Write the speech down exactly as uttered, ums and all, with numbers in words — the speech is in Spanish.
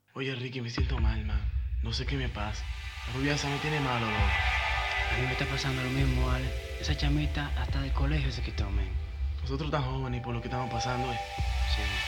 Oye, Ricky, me siento mal, man. No sé qué me pasa. La rubia esa me tiene malo, loco. A mí me está pasando lo mismo, Ale. Esa chamita hasta de colegio se quitó, men. Nosotros tan jóvenes y por lo que estamos pasando, eh. Sí.